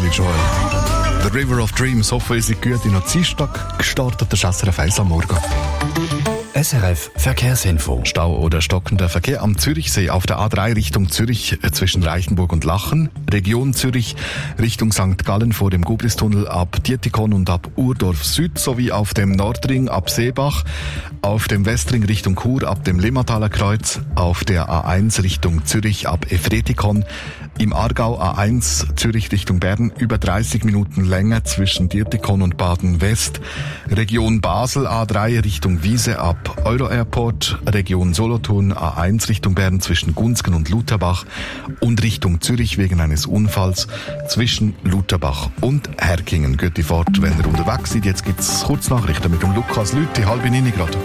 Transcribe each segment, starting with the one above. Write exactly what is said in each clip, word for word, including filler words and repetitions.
Billy Joel. The River of Dreams. Hoffen, ihr seid gut in den Dienstag gestartet. Das ist S R F eins am Morgen. S R F Verkehrsinfo. Stau oder stockender Verkehr am Zürichsee auf der A drei Richtung Zürich äh, zwischen Reichenburg und Lachen. Region Zürich Richtung Sankt Gallen vor dem Gubristunnel ab Dietikon und ab Urdorf Süd sowie auf dem Nordring ab Seebach. Auf dem Westring Richtung Chur ab dem Limmataler Kreuz. Auf der A eins Richtung Zürich ab Efretikon. Im Aargau A eins Zürich Richtung Bern über dreißig Minuten länger zwischen Dietikon und Baden-West. Region Basel A drei Richtung Wiese ab Euro Airport. Region Solothurn A eins Richtung Bern zwischen Gunzgen und Lutherbach. Und Richtung Zürich wegen eines Unfalls zwischen Lutherbach und Herkingen. Gute Fahrt, wenn ihr unterwegs seid. Jetzt gibt's Kurznachrichten mit dem Lukas Lüthi, halb neun gerade.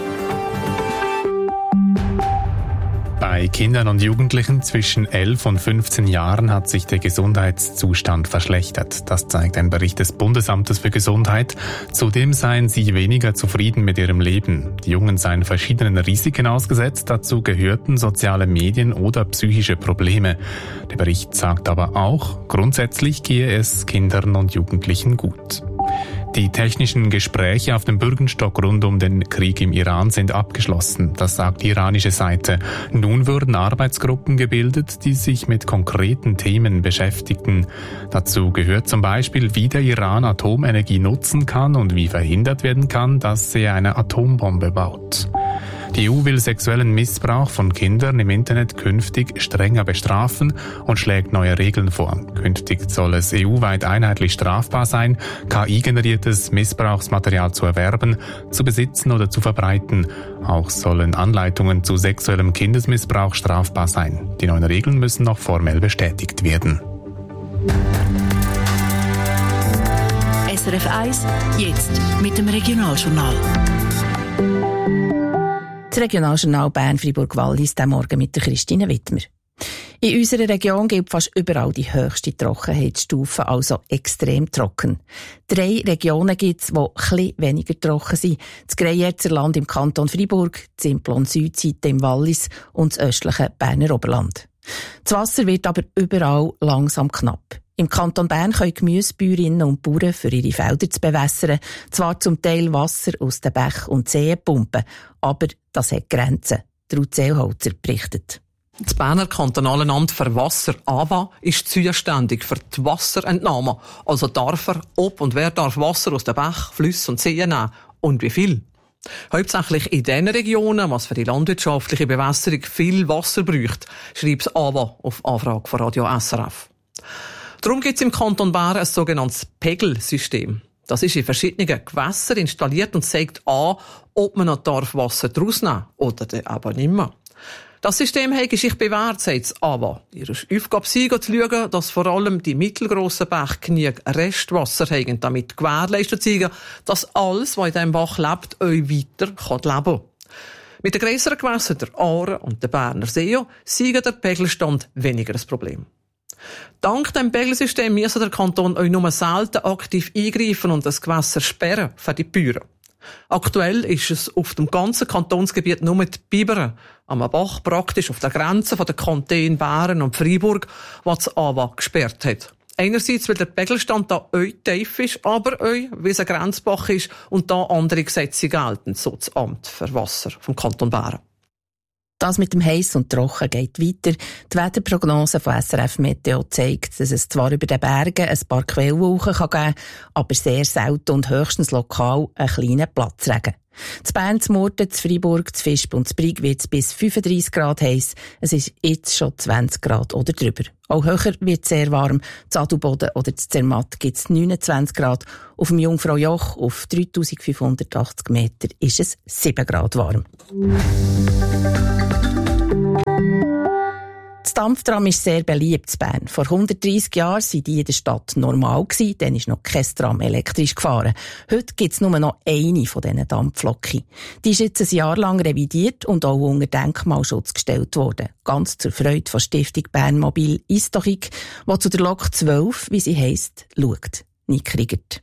Bei Kindern und Jugendlichen zwischen elf und fünfzehn Jahren hat sich der Gesundheitszustand verschlechtert. Das zeigt ein Bericht des Bundesamtes für Gesundheit. Zudem seien sie weniger zufrieden mit ihrem Leben. Die Jungen seien verschiedenen Risiken ausgesetzt. Dazu gehörten soziale Medien oder psychische Probleme. Der Bericht sagt aber auch, grundsätzlich gehe es Kindern und Jugendlichen gut. Die technischen Gespräche auf dem Bürgenstock rund um den Krieg im Iran sind abgeschlossen. Das sagt die iranische Seite. Nun würden Arbeitsgruppen gebildet, die sich mit konkreten Themen beschäftigten. Dazu gehört zum Beispiel, wie der Iran Atomenergie nutzen kann und wie verhindert werden kann, dass er eine Atombombe baut. Die E U will sexuellen Missbrauch von Kindern im Internet künftig strenger bestrafen und schlägt neue Regeln vor. Künftig soll es E U-weit einheitlich strafbar sein, K I-generiertes Missbrauchsmaterial zu erwerben, zu besitzen oder zu verbreiten. Auch sollen Anleitungen zu sexuellem Kindesmissbrauch strafbar sein. Die neuen Regeln müssen noch formell bestätigt werden. S R F eins, jetzt mit dem Regionaljournal. Das Regionaljournal Bern-Fribourg-Wallis, diesen Morgen mit der Christine Wittmer. In unserer Region gilt fast überall die höchste Trockenheitsstufe, also extrem trocken. Drei Regionen gibt es, die etwas weniger trocken sind. Das Greyerzer Land im Kanton Fribourg, die Simplon-Südseite im Wallis und das östliche Berner Oberland. Das Wasser wird aber überall langsam knapp. Im Kanton Bern können Gemüsebäuerinnen und Bauern für ihre Felder zu bewässern, zwar zum Teil Wasser aus den Bächen und Seen pumpen, aber das hat Grenzen. Ruth Seelholzer berichtet. Das Berner Kantonale Amt für Wasser, A W A, ist zuständig für die Wasserentnahme. Also darf er, ob und wer darf Wasser aus den Bächen, Flüssen und Seen nehmen und wie viel. Hauptsächlich in den Regionen, was für die landwirtschaftliche Bewässerung viel Wasser braucht, schreibt das A W A auf Anfrage von Radio S R F. Darum gibt es im Kanton Bern ein sogenanntes Pegelsystem. Das ist in verschiedenen Gewässern installiert und zeigt an, ob man noch Wasser daraus nehmen darf oder dann aber nicht mehr. Das System hat sich bewährt, sagt das A W A. Ihre Aufgabe sei, zu schauen, dass vor allem die mittelgrossen Bäche genug Restwasser haben, damit gewährleistet sei, dass alles, was in diesem Bach lebt, euch weiter leben kann. Mit den grösseren Gewässern, der Aare und der Berner See, sei der Pegelstand weniger ein Problem. Dank dem Pegelsystem muss der Kanton euch nur selten aktiv eingreifen und das Gewässer sperren für die Bäuer. Aktuell ist es auf dem ganzen Kantonsgebiet nur die Biberen am Bach, praktisch auf der Grenze von den Kantonen Bern und Freiburg, was das A W A gesperrt hat. Einerseits, weil der Pegelstand da euch tief ist, aber euch, wie es ein Grenzbach ist und da andere Gesetze gelten, so das Amt für Wasser vom Kanton Bern. Das mit dem Heiß und Trocken geht weiter. Die Wetterprognose von S R F Meteo zeigt, dass es zwar über den Bergen ein paar Quellwolken geben kann, aber sehr selten und höchstens lokal einen kleinen Platzregen. Zu Bern, zu Murten, zu Freiburg, zu Visp und zu Brig wird es bis fünfunddreissig Grad heiß. Es ist jetzt schon zwanzig Grad oder drüber. Auch höher wird es sehr warm. Zu Adelboden oder zu Zermatt gibt es neunundzwanzig Grad. Auf dem Jungfraujoch auf dreitausendfünfhundertachtzig Meter ist es sieben Grad warm. Das Dampftram ist sehr beliebt in Bern. Vor hundertdreissig Jahren waren die in der Stadt normal, dann ist noch kein Tram elektrisch gefahren. Heute gibt es nur noch eine von diesen Dampflokomotiven. Die ist jetzt ein Jahr lang revidiert und auch unter Denkmalschutz gestellt worden. Ganz zur Freude von Stiftung Bernmobil Historique, die zu der Lok zwölf, wie sie heisst, schaut. Nick Riegert.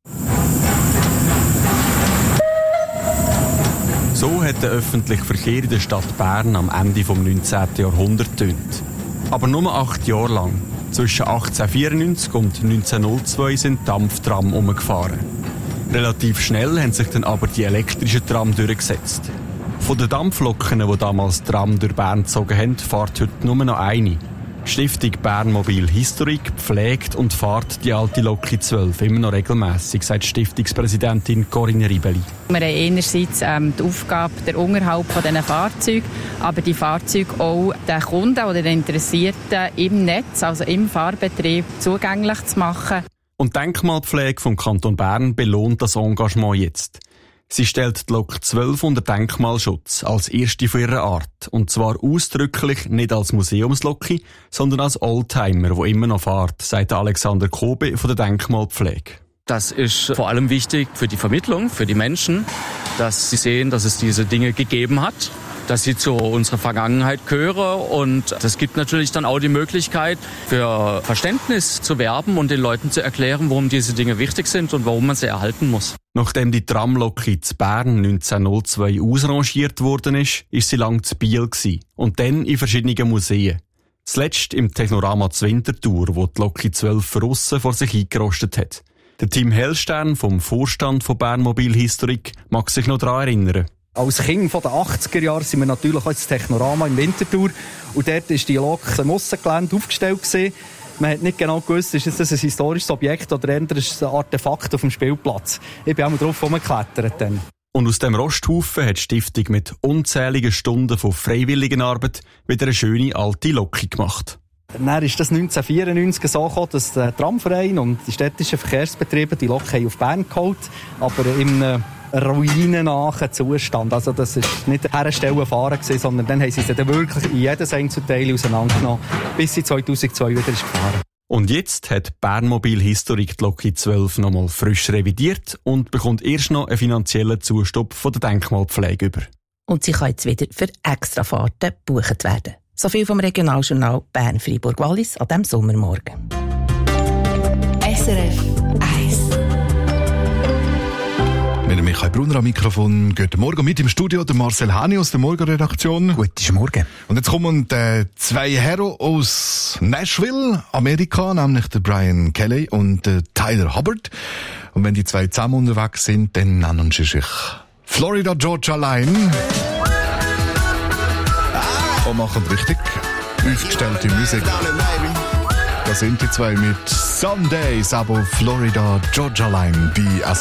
So hat der öffentliche Verkehr in der Stadt Bern am Ende des neunzehnten Jahrhunderts getönt. Aber nur acht Jahre lang. Zwischen achtzehnhundertvierundneunzig und neunzehnhundertzwei sind Dampftrams umgefahren. Relativ schnell haben sich dann aber die elektrischen Trams durchgesetzt. Von den Dampfloken, die damals Tram durch Bern gezogen haben, fährt heute nur noch eine. Die Stiftung Bernmobil Historik pflegt und fährt die alte Loki zwölf immer noch regelmässig, sagt Stiftungspräsidentin Corinne Ribeli. Wir haben einerseits ähm, die Aufgabe, der Unterhalt von diesen Fahrzeugen, aber die Fahrzeuge auch den Kunden oder den Interessierten im Netz, also im Fahrbetrieb, zugänglich zu machen. Und die Denkmalpflege vom Kanton Bern belohnt das Engagement jetzt. Sie stellt die Lok zwölf unter Denkmalschutz als erste von ihrer Art. Und zwar ausdrücklich nicht als Museumsloki, sondern als Oldtimer, wo immer noch fährt, sagt Alexander Kobe von der Denkmalpflege. Das ist vor allem wichtig für die Vermittlung, für die Menschen, dass sie sehen, dass es diese Dinge gegeben hat, dass sie zu unserer Vergangenheit gehören. Und das gibt natürlich dann auch die Möglichkeit, für Verständnis zu werben und den Leuten zu erklären, warum diese Dinge wichtig sind und warum man sie erhalten muss. Nachdem die Tramlok in Bern neunzehnhundertzwei ausrangiert worden ist, ist sie lang zu Biel gewesen. Und dann in verschiedenen Museen. Zuletzt im Technorama zu Winterthur, wo die Loki zwölf Russen vor sich eingerostet hat. Der Tim Hellstern vom Vorstand von Bernmobil Historik mag sich noch daran erinnern. Als Kind von den achtziger Jahren sind wir natürlich auch ins Technorama in Winterthur. Und dort war die Lok im Aussengelände aufgestellt gewesen. Man hat nicht genau gewusst, ist das ein historisches Objekt oder eher ein Artefakt auf dem Spielplatz. Ich bin auch mal drauf herumgeklettert dann. Und aus dem Rosthaufen hat die Stiftung mit unzähligen Stunden von Freiwilligenarbeit wieder eine schöne alte Loki gemacht. Dann ist das neunzehnhundertvierundneunzig so gekommen, dass der Tramverein und die städtischen Verkehrsbetriebe die Lok auf Bern geholt, aber im ruinennahen Zustand. Also das war nicht herstellen fahren gewesen, sondern dann haben sie sie dann wirklich in jedes Einzelteil auseinandergenommen, bis sie zweitausendzwei wieder ist gefahren. Und jetzt hat Bernmobil Historik die Loki zwölf nochmal frisch revidiert und bekommt erst noch einen finanziellen Zustopp von der Denkmalpflege über. Und sie kann jetzt wieder für Extrafahrten gebucht werden. So viel vom Regionaljournal Bern-Freiburg-Wallis an diesem Sommermorgen. S R F eins. Mit Michael Brunner am Mikrofon. Guten Morgen. Mit im Studio der Marcel Hani aus der Morgenredaktion. Guten Morgen. Und jetzt kommen äh, zwei Herren aus Nashville, Amerika, nämlich der Brian Kelly und der Tyler Hubbard. Und wenn die zwei zusammen unterwegs sind, dann nennen sie sich Florida Georgia Line. Und machen richtig aufgestellte Musik. Da sind die zwei mit Some Days, aber Florida Georgia Line bei S